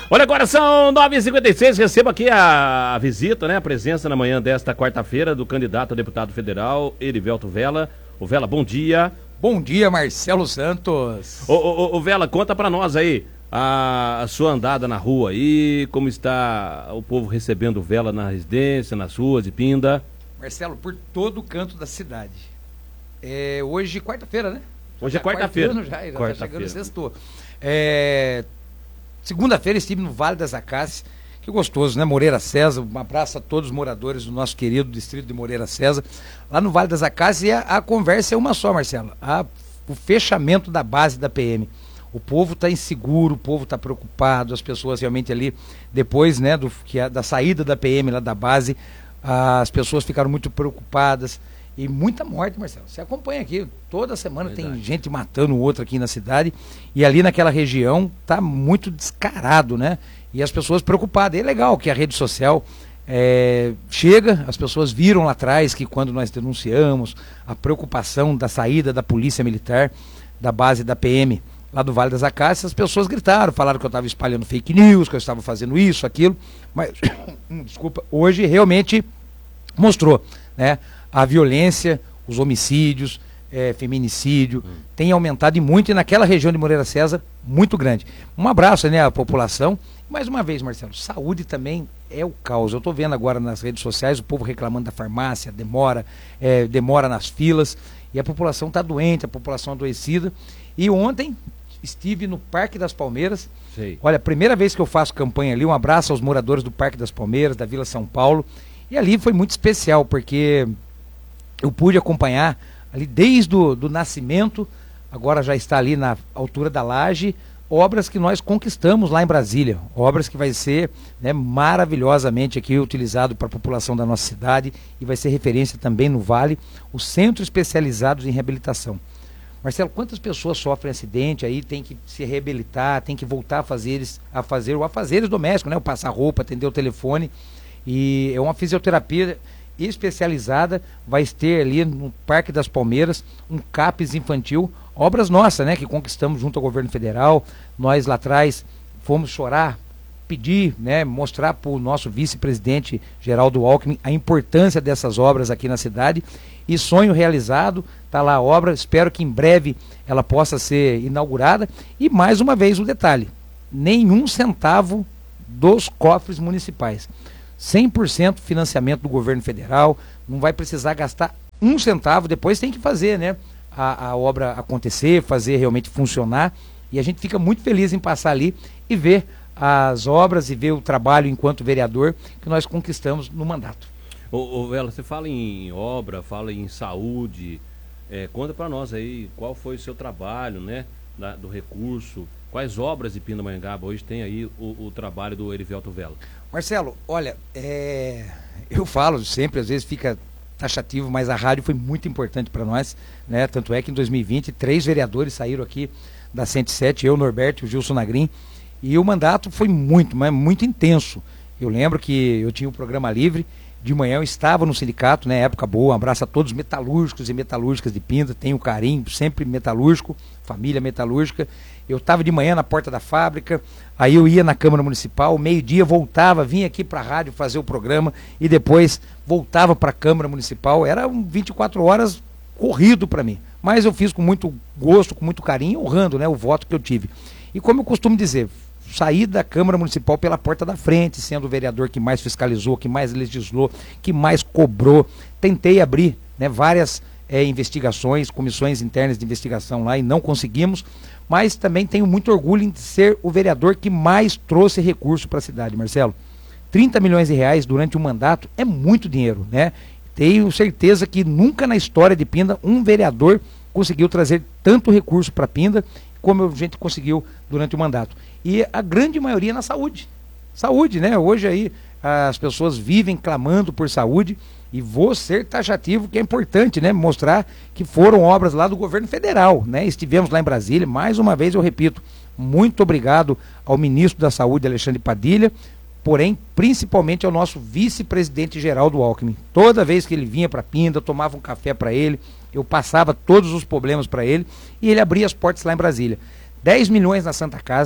Olha, agora são 9h56, recebo aqui a visita, né, a presença na manhã desta quarta-feira do candidato a deputado federal, Erivelto Vela. Ô Vela, bom dia. Bom dia, Marcelo Santos. Ô Vela, conta pra nós aí a sua andada na rua aí, como está o povo recebendo o Vela na residência, nas ruas de Pinda. Marcelo, por todo o canto da cidade. Hoje, quarta-feira, né? Hoje é quarta-feira. Já tá chegando sexto. Segunda-feira estive no Vale das Acácias. Que gostoso, né? Moreira César, um abraço a todos os moradores do nosso querido distrito de Moreira César. Lá no Vale das Acácias, a conversa é uma só, Marcelo. O fechamento da base da PM. O povo está inseguro, o povo está preocupado, as pessoas realmente ali, depois, né, da saída da PM lá da base, as pessoas ficaram muito preocupadas. E muita morte, Marcelo. Você acompanha aqui, toda semana tem gente matando o outro aqui na cidade. E ali naquela região tá muito descarado, né? E as pessoas preocupadas. E é legal que a rede social chega, as pessoas viram lá atrás que quando nós denunciamos a preocupação da saída da polícia militar, da base da PM, lá do Vale das Acácias, as pessoas gritaram, falaram que eu estava espalhando fake news, que eu estava fazendo isso, aquilo. Mas, desculpa, hoje realmente mostrou, né? A violência, os homicídios, feminicídio, tem aumentado e muito, e naquela região de Moreira César, muito grande. Um abraço, né, à população. Mais uma vez, Marcelo, saúde também é o caos. Eu estou vendo agora nas redes sociais o povo reclamando da farmácia, demora nas filas, e a população está doente, a população adoecida. E ontem estive no Parque das Palmeiras. Sei. Olha, primeira vez que eu faço campanha ali, um abraço aos moradores do Parque das Palmeiras, da Vila São Paulo. E ali foi muito especial, porque eu pude acompanhar ali desde do nascimento, agora já está ali na altura da laje, obras que nós conquistamos lá em Brasília, obras que vai ser, né, maravilhosamente aqui utilizado para a população da nossa cidade e vai ser referência também no Vale, os centros especializados em reabilitação. Marcelo, quantas pessoas sofrem acidente aí, tem que se reabilitar, tem que voltar a fazer o afazeres domésticos, né, o passar roupa, atender o telefone, e é uma fisioterapia especializada, vai ter ali no Parque das Palmeiras um CAPS infantil, obras nossas, né, que conquistamos junto ao governo federal. Nós lá atrás fomos chorar, pedir, né, mostrar para o nosso vice-presidente Geraldo Alckmin a importância dessas obras aqui na cidade, e sonho realizado, está lá a obra, espero que em breve ela possa ser inaugurada. E mais uma vez o detalhe, nenhum centavo dos cofres municipais, 100% financiamento do governo federal, não vai precisar gastar um centavo, depois tem que fazer, né, a obra acontecer, fazer realmente funcionar, e a gente fica muito feliz em passar ali e ver as obras e ver o trabalho enquanto vereador que nós conquistamos no mandato. Ô Vela, você fala em obra, fala em saúde, conta para nós aí qual foi o seu trabalho, né, do recurso, quais obras de Pindamonhangaba hoje tem aí o trabalho do Erivelto Vela? Marcelo, olha, eu falo sempre, às vezes fica taxativo, mas a rádio foi muito importante para nós, né? Tanto é que em 2020 3 vereadores saíram aqui da 107, eu, Norberto e o Gilson Nagrin, e o mandato foi muito, mas muito intenso. Eu lembro que eu tinha um programa livre, de manhã eu estava no sindicato, né, época boa, um abraço a todos os metalúrgicos e metalúrgicas de Pinda, tenho carinho, sempre metalúrgico, família metalúrgica. Eu estava de manhã na porta da fábrica, aí eu ia na Câmara Municipal, meio-dia voltava, vinha aqui para a rádio fazer o programa e depois voltava para a Câmara Municipal. Era 24 horas corrido para mim, mas eu fiz com muito gosto, com muito carinho, honrando, né, o voto que eu tive. E como eu costumo dizer, saí da Câmara Municipal pela porta da frente, sendo o vereador que mais fiscalizou, que mais legislou, que mais cobrou. Tentei abrir, né, várias investigações, comissões internas de investigação lá e não conseguimos, mas também tenho muito orgulho em ser o vereador que mais trouxe recurso para a cidade, Marcelo. 30 milhões de reais durante um mandato é muito dinheiro, né? Tenho certeza que nunca na história de Pinda um vereador conseguiu trazer tanto recurso para Pinda como a gente conseguiu durante o mandato. E a grande maioria na saúde. Saúde, né? Hoje aí as pessoas vivem clamando por saúde, e vou ser taxativo, que é importante, né? Mostrar que foram obras lá do governo federal, né? Estivemos lá em Brasília, mais uma vez eu repito, muito obrigado ao ministro da Saúde, Alexandre Padilha, porém, principalmente ao nosso vice-presidente Geraldo Alckmin. Toda vez que ele vinha para Pinda, eu tomava um café para ele, eu passava todos os problemas para ele, e ele abria as portas lá em Brasília. 10 milhões na Santa Casa,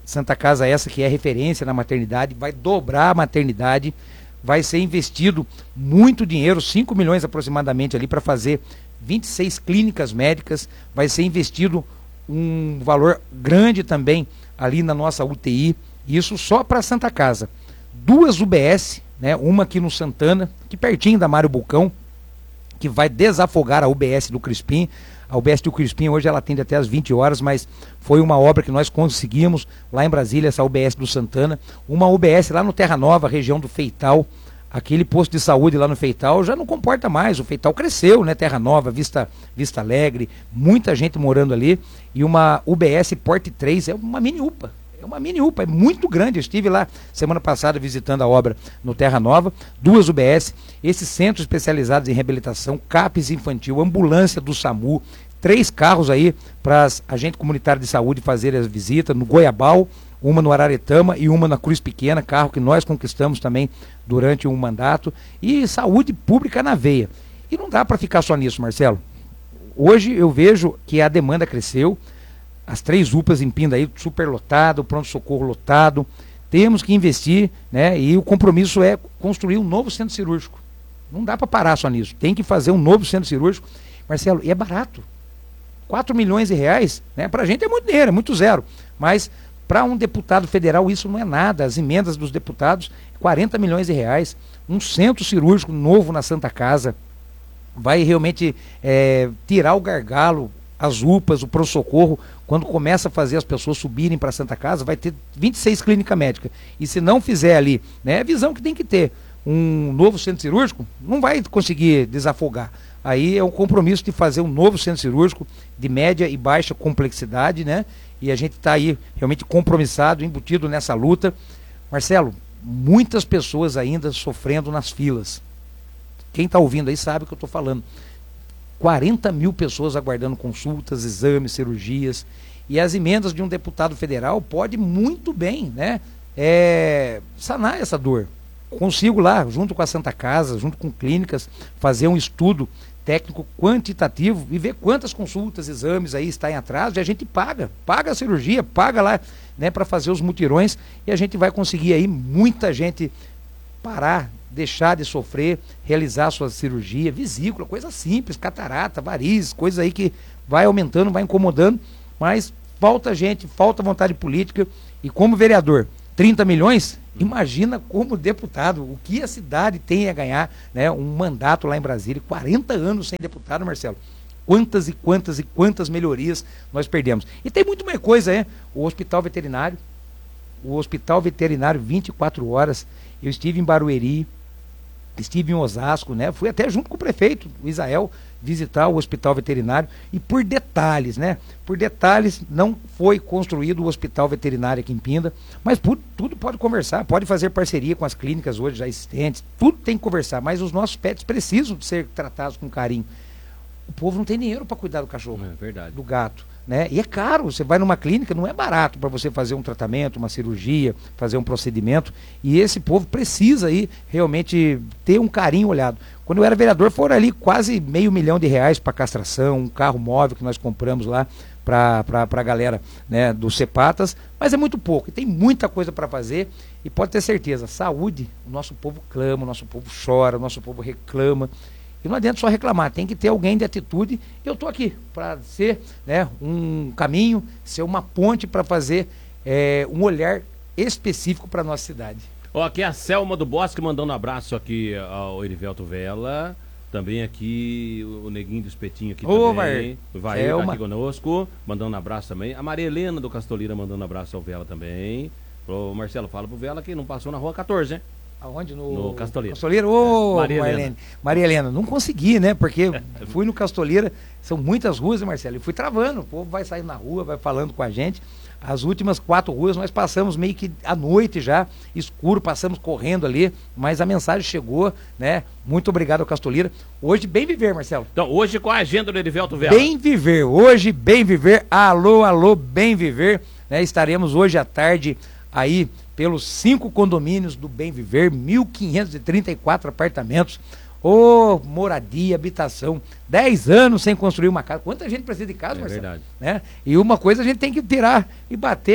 Santa Casa essa que é referência na maternidade, vai dobrar a maternidade, vai ser investido muito dinheiro, 5 milhões aproximadamente ali para fazer 26 clínicas médicas, vai ser investido um valor grande também ali na nossa UTI, isso só para Santa Casa. 2 UBS, né, uma aqui no Santana, aqui pertinho da Mário Bulcão, que vai desafogar a UBS do Crispim. A UBS do Crispim hoje ela atende até às 20 horas, mas foi uma obra que nós conseguimos lá em Brasília, essa UBS do Santana. Uma UBS lá no Terra Nova, região do Feital. Aquele posto de saúde lá no Feital já não comporta mais. O Feital cresceu, né? Terra Nova, Vista Alegre, muita gente morando ali. E uma UBS Porte 3, é uma mini UPA. É uma mini UPA, é muito grande. Eu estive lá semana passada visitando a obra no Terra Nova. 2 UBS, esses centros especializados em reabilitação, CAPES infantil, ambulância do SAMU, 3 carros aí para agente comunitário de saúde fazer as visitas no Goiabal, uma no Araretama e uma na Cruz Pequena, carro que nós conquistamos também durante um mandato, e saúde pública na veia. E não dá para ficar só nisso, Marcelo. Hoje eu vejo que a demanda cresceu, as 3 UPAs em Pindaí super lotado, o pronto-socorro lotado, temos que investir, né? E o compromisso é construir um novo centro cirúrgico. Não dá para parar só nisso, tem que fazer um novo centro cirúrgico, Marcelo, e é barato. 4 milhões de reais, né? Para a gente é muito dinheiro, é muito zero, mas para um deputado federal isso não é nada. As emendas dos deputados, 40 milhões de reais, um centro cirúrgico novo na Santa Casa, vai realmente tirar o gargalo, as UPAs, o pronto-socorro, quando começa a fazer as pessoas subirem para a Santa Casa, vai ter 26 clínicas médicas, e se não fizer ali, né, é a visão que tem que ter, um novo centro cirúrgico, não vai conseguir desafogar. Aí é um compromisso de fazer um novo centro cirúrgico de média e baixa complexidade, né? E a gente está aí realmente compromissado, embutido nessa luta. Marcelo, muitas pessoas ainda sofrendo nas filas. Quem está ouvindo aí sabe o que eu estou falando. 40 mil pessoas aguardando consultas, exames, cirurgias. E as emendas de um deputado federal pode muito bem, né, sanar essa dor. Consigo lá, junto com a Santa Casa, junto com clínicas, fazer um estudo técnico quantitativo e ver quantas consultas, exames aí está em atraso, e a gente paga a cirurgia, paga lá, né, para fazer os mutirões, e a gente vai conseguir aí muita gente parar, deixar de sofrer, realizar sua cirurgia, vesícula, coisa simples, catarata, varizes, coisa aí que vai aumentando, vai incomodando, mas falta gente, falta vontade política, e como vereador, 30 milhões, imagina como deputado, o que a cidade tem a ganhar, né, um mandato lá em Brasília, 40 anos sem deputado, Marcelo. Quantas e quantas e quantas melhorias nós perdemos. E tem muito mais coisa, o hospital veterinário 24 horas, eu estive em Barueri, estive em Osasco, né, fui até junto com o prefeito, o Isael, visitar o hospital veterinário, e por detalhes, não foi construído o hospital veterinário aqui em Pinda, mas tudo pode conversar, pode fazer parceria com as clínicas hoje já existentes, tudo tem que conversar, mas os nossos pets precisam de ser tratados com carinho. O povo não tem dinheiro para cuidar do cachorro, do gato, né? E é caro, você vai numa clínica, não é barato para você fazer um tratamento, uma cirurgia, fazer um procedimento, e esse povo precisa aí realmente ter um carinho olhado. Quando eu era vereador, foram ali quase R$500 mil para castração, um carro móvel que nós compramos lá para a galera, né, dos Cepatas, mas é muito pouco, e tem muita coisa para fazer, e pode ter certeza, saúde, o nosso povo clama, o nosso povo chora, o nosso povo reclama, e não adianta só reclamar, tem que ter alguém de atitude. Eu estou aqui para ser, né, um caminho, ser uma ponte para fazer um olhar específico para a nossa cidade. Aqui é a Selma do Bosque mandando um abraço aqui ao Erivelto Vela. Também aqui o Neguinho do Espetinho aqui também. O Vair tá aqui conosco, mandando um abraço também. A Maria Helena do Castoleira mandando um abraço ao Vela também. Ô Marcelo, fala pro Vela que não passou na rua 14, hein? Aonde? No Castoleira. Castoleira? Maria Helena, não consegui, né? Porque fui no Castoleira, são muitas ruas, né, Marcelo? E fui travando, o povo vai sair na rua, vai falando com a gente. As últimas 4 ruas nós passamos meio que à noite já, escuro, passamos correndo ali, mas a mensagem chegou, né? Muito obrigado ao Castoleira. Hoje, Bem Viver, Marcelo. Então, hoje qual a agenda do Erivelto Vela? Bem Viver, hoje, Bem Viver, alô, Bem Viver, né? Estaremos hoje à tarde aí pelos 5 condomínios do Bem Viver, 1.534 apartamentos, moradia, habitação, 10 anos sem construir uma casa. Quanta gente precisa de casa, Marcelo? Verdade. Né? E uma coisa a gente tem que tirar e bater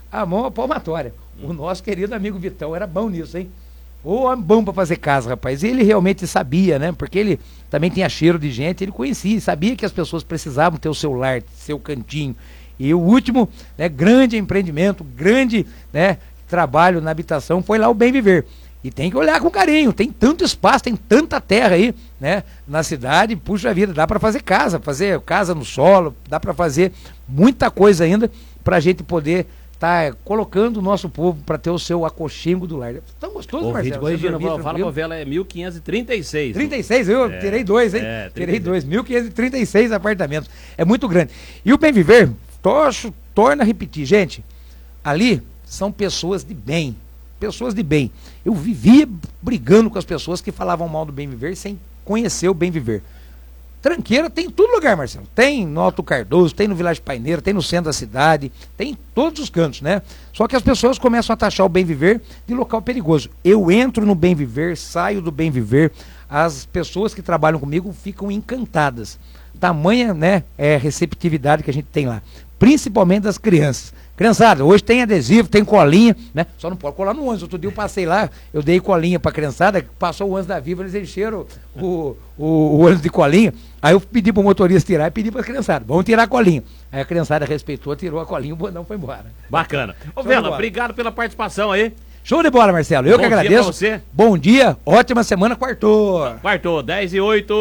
a mão à palmatória. O nosso querido amigo Vitão era bom nisso, hein? Ou bom para fazer casa, rapaz. Ele realmente sabia, né? Porque ele também tinha cheiro de gente, ele conhecia, sabia que as pessoas precisavam ter o seu lar, seu cantinho. E o último, né, grande empreendimento, grande, né, trabalho na habitação foi lá o Bem Viver. E tem que olhar com carinho, tem tanto espaço, tem tanta terra aí, né, na cidade, puxa vida, dá para fazer casa no solo, dá para fazer muita coisa ainda para a gente poder tá colocando o nosso povo para ter o seu aconchego do lar. Tão gostoso, Marcelo. Corrigindo, fala pra Vela, é 1536. 36, eu tirei 2, hein? Tirei 2, 1536 apartamentos. É muito grande. E o Bem Viver, torna a repetir, gente, ali são pessoas de bem. Pessoas de bem. Eu vivia brigando com as pessoas que falavam mal do Bem Viver sem conhecer o Bem Viver. Tranqueira tem em todo lugar, Marcelo. Tem no Alto Cardoso, tem no Vilagem Paineira, tem no centro da cidade, tem em todos os cantos, né? Só que as pessoas começam a taxar o Bem Viver de local perigoso. Eu entro no Bem Viver, saio do Bem Viver, as pessoas que trabalham comigo ficam encantadas. Tamanha, né, receptividade que a gente tem lá. Principalmente das crianças. Criançada, hoje tem adesivo, tem colinha, né? Só não pode colar no ônibus. Outro dia eu passei lá, eu dei colinha pra criançada, passou o ônibus da Viva, eles encheram o ônibus de colinha. Aí eu pedi pro motorista tirar e pedi pra criançada, vamos tirar a colinha. Aí a criançada respeitou, tirou a colinha, o bondão foi embora. Bacana. Ô Vela, obrigado pela participação aí. Show de bola, Marcelo. Eu que agradeço. Bom dia pra você. Bom dia, ótima semana, quartou. 10:08.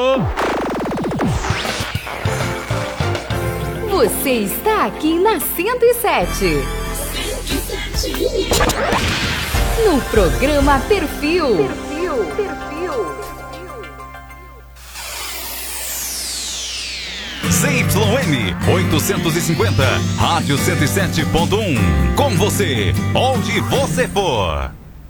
Você está aqui na 107. No programa Perfil. CYN 850, Rádio 107.1. Com você, onde você for.